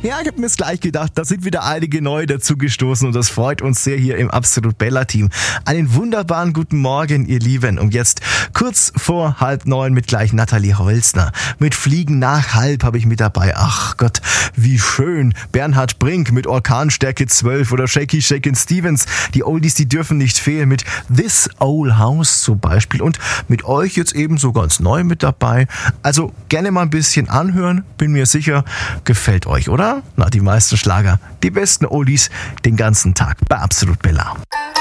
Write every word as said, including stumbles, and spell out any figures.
Ja, ich habe mir es gleich gedacht, da sind wieder einige neu dazugestoßen und das freut uns sehr hier im Absolut Bella Team. Einen wunderbaren guten Morgen, ihr Lieben. Und jetzt kurz vor halb neun mit gleich Nathalie Holzner. Mit Fliegen nach halb habe ich mit dabei. Ach Gott, wie schön. Bernhard Brink mit Orkanstärke zwölf oder Shaky Shakin' Stevens. Die Oldies, die dürfen nicht fehlen mit This Old House zum Beispiel. Und mit euch jetzt eben so ganz neu mit dabei. Also gerne mal ein bisschen anhören. Bin mir sicher, gefällt euch, oder? Na, die meisten Schlager, die besten Oldies den ganzen Tag bei Absolut Bella.